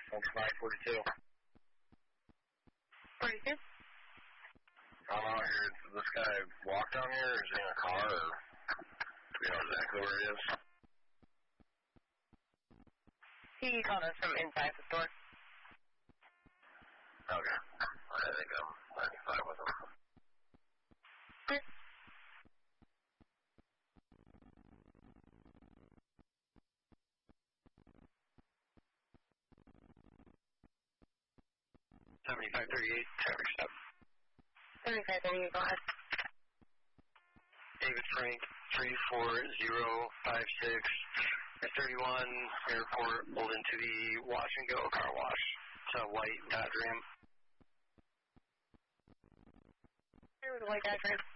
942. 42? I'm out here. Did this guy walk down here, or is he in a car, or do you know exactly where he is? He called us from inside the store. Okay. I think I'm 95 with him. Okay. $7538, traffic stop. 7538, go ahead. David Frank, 34056, at 31 Airport, pulled into the Wash and Go car wash. It's a white Dodge Ram. There was a white Dodge Ram.